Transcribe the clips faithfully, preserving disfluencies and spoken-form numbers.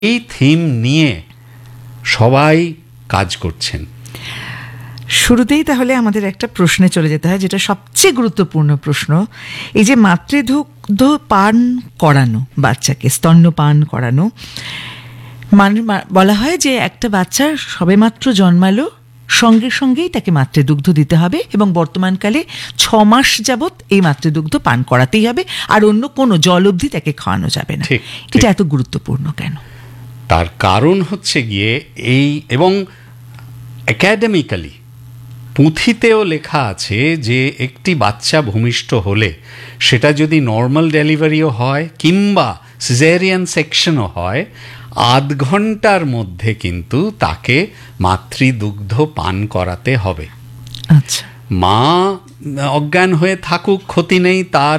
এই থিম নিয়ে সবাই কাজ করছেন। শুরুতেই তাহলে আমাদের একটা প্রশ্নে চলে যেতে হয়, যেটা সবচেয়ে গুরুত্বপূর্ণ প্রশ্ন। এই যে মাতৃদুগ্ধ পান করানো, বাচ্চাকে স্তন্যপান করানো, মানে বলা হয় যে একটা বাচ্চা সবেমাত্র জন্মালো সঙ্গে সঙ্গেই তাকে মাতৃদুগ্ধ দিতে হবে এবং বর্তমানকালে ছ মাস যাবৎ এই মাতৃদুগ্ধ পান করাতেই হবে, আর অন্য কোনো জল অবধি তাকে খাওয়ানো যাবে না। এটা এত গুরুত্বপূর্ণ কেন? তার কারণ হচ্ছে গিয়ে এই, এবং একাডেমিক্যালি পুঁথিতেও লেখা আছে যে একটি বাচ্চা ভূমিষ্ঠ হলে, সেটা যদি নর্মাল ডেলিভারিও হয় কিংবা সিজারিয়ান সেকশনও হয়, আধ ঘন্টার মধ্যে কিন্তু তাকে মাতৃদুগ্ধ পান করাতে হবে। আচ্ছা, মা অজ্ঞান হয়ে থাকুক, ক্ষতি নেই, তার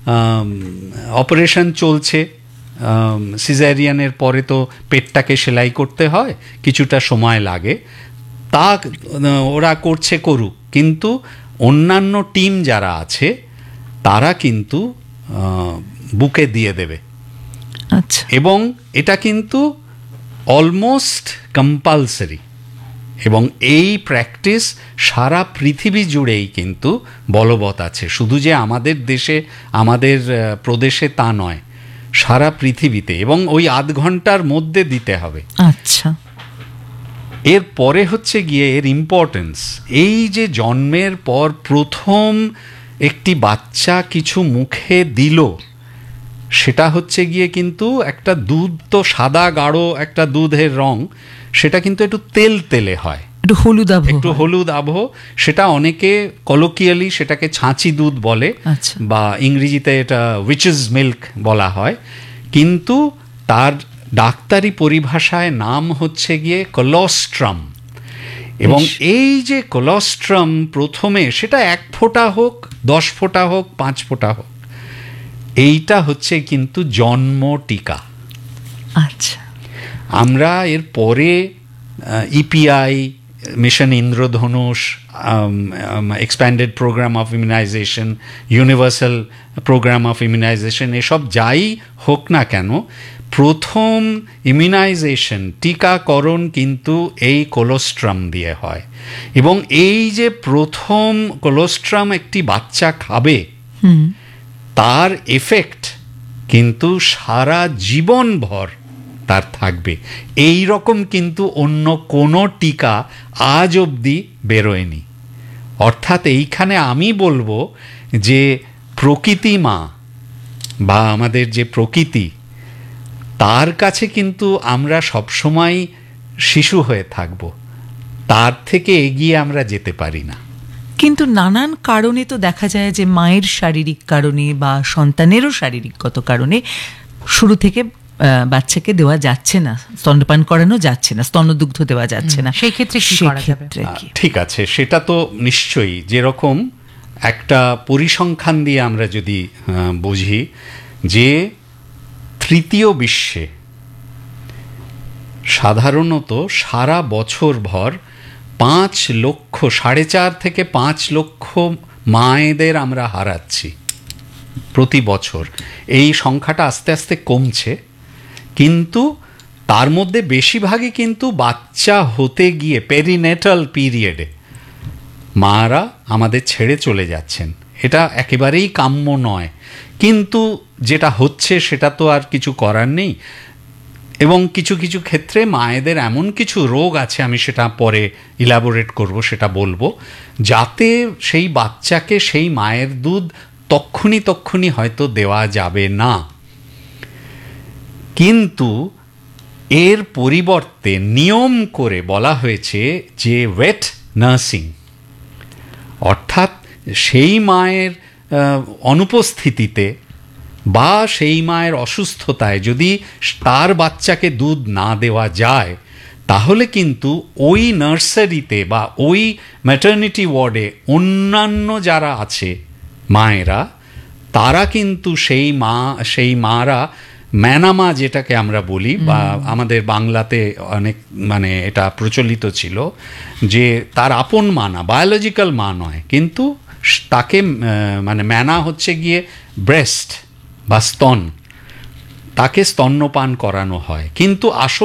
অপারেশন চলছে, সিজারিয়ানের পরে তো পেটটাকে সেলাই করতে হয়, কিছুটা সময় লাগে, তা ওরা করছে করুক, কিন্তু অন্যান্য টিম যারা আছে তারা কিন্তু বুকে দিয়ে দেবে। আচ্ছা, এবং এটা কিন্তু অলমোস্ট কম্পালসারি, এবং এই প্র্যাকটিস সারা পৃথিবী জুড়েই কিন্তু বলবৎ আছে। শুধু যে আমাদের দেশে, আমাদের প্রদেশে তা নয়, সারা পৃথিবীতে, এবং ওই আধ ঘন্টার মধ্যে দিতে হবে। আচ্ছা, এর পরে হচ্ছে গিয়ে এর ইম্পর্টেন্স, এই যে জন্মের পর প্রথম একটি বাচ্চা কিছু মুখে দিল, সেটা হচ্ছে গিয়ে কিন্তু একটা দুধ, তো সাদা গাঢ় একটা দুধের রং, সেটা কিন্তু একটু তেল তেলে হয়, একটু হলুদ আভা, একটু হলুদ আভা। সেটা অনেকে কলোকিয়ালি সেটাকে ছাঁচি দুধ বলে, বা ইংরেজিতে এটা উইচেস মিল্ক বলা হয়, কিন্তু তার ডাক্তারি পরিভাষায় নাম হচ্ছে গিয়ে কলোস্ট্রাম। এবং এই যে কলোস্ট্রাম প্রথমে, সেটা এক ফোঁটা হোক, দশ ফোঁটা হোক, পাঁচ ফোঁটা হোক, এইটা হচ্ছে কিন্তু জন্ম টিকা। আচ্ছা, আমরা এর পরে EPI, mission Indradhanush, expanded programme of immunisation, universal programme of immunisation, এসব যাই হোক না কেন, প্রথম ইমিউনাইজেশন, টিকাকরণ কিন্তু এই কোলোস্ট্রাম দিয়ে হয়। এবং এই যে প্রথম কোলোস্ট্রাম একটি বাচ্চা খাবে, তার এফেক্ট কিন্তু সারা জীবনভর তার থাকবে। এই রকম কিন্তু অন্য কোনো টিকা আজ অবধি বেরোয়নি। অর্থাৎ এইখানে আমি বলবো যে প্রকৃতি মা, বা আমাদের যে প্রকৃতি, তার কাছে কিন্তু আমরা সবসময় শিশু হয়ে থাকব, তার থেকে এগিয়ে আমরা যেতে পারি না। কিন্তু নানান কারণে তো দেখা যায় যে মায়ের শারীরিক কারণে বা সন্তানেরও শারীরিকগত কারণে শুরু থেকে বাচ্চাকে দেওয়া যাচ্ছে না, স্তন্যপান করানো যাচ্ছে না, স্তন্যদুগ্ধ দেওয়া যাচ্ছে না, সেই ক্ষেত্রে কি করা যাবে? ঠিক আছে, সেটা তো নিশ্চয়ই, যেরকম একটা পরিসংখ্যান দিয়ে আমরা যদি বুঝি যে তৃতীয় বিশ্বে সাধারণত সারা বছর ভর পাঁচ লক্ষ, সাড়ে চার থেকে পাঁচ লক্ষ মায়েদের আমরা হারাচ্ছি প্রতি বছর। এই সংখ্যাটা আস্তে আস্তে কমছে, কিন্তু তার মধ্যে বেশিরভাগই কিন্তু বাচ্চা হতে গিয়ে পেরিনেটাল পিরিয়ডে মারা আমাদের ছেড়ে চলে যাচ্ছেন। এটা একেবারেই কাম্য নয়, কিন্তু যেটা হচ্ছে সেটা তো আর কিছু করার নেই। এবং কিছু কিছু ক্ষেত্রে মায়েদের এমন কিছু রোগ আছে, আমি সেটা পরে ইলাবোরেট করব, সেটা বলবো, যাতে সেই বাচ্চাকে সেই মায়ের দুধ তক্ষুনি তক্ষুনি হয়তো দেওয়া যাবে না, কিন্তু এর পরিবর্তে নিয়ম করে বলা হয়েছে যে ওয়েট নার্সিং, অর্থাৎ সেই মায়ের অনুপস্থিতিতে বা সেই মায়ের অসুস্থতায় যদি তার বাচ্চাকে দুধ না দেওয়া যায়, তাহলে কিন্তু ওই নার্সারিতে বা ওই ম্যাটারনিটি ওয়ার্ডে অন্যান্য যারা আছে মায়েরা, তারা কিন্তু সেই মা সেই মারা ম্যানামা যেটাকে আমরা বলি, বা আমাদের বাংলাতে অনেক মানে এটা প্রচলিত ছিল যে তার আপন মা না, বায়োলজিক্যাল মা নয়, কিন্তু তাকে মানে ম্যানা হচ্ছে গিয়ে ব্রেস্ট বা স্তন, তাকে স্তন্যপান করানো হয়, কিন্তু আসল